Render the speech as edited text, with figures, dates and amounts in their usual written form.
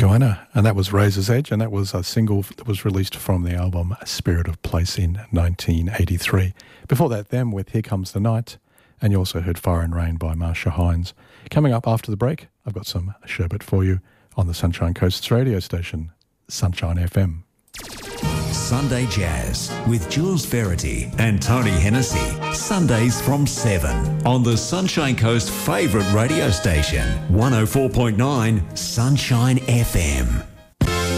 Joanna, and that was Razor's Edge, and that was a single that was released from the album Spirit of Place in 1983. Before that, them with Here Comes the Night, and you also heard Fire and Rain by Marsha Hines. Coming up after the break, I've got some sherbet for you on the Sunshine Coast's radio station, Sunshine FM. Sunday Jazz with Jules Verity and Tony Hennessy. Sundays from 7 on the Sunshine Coast favourite radio station, 104.9 Sunshine FM.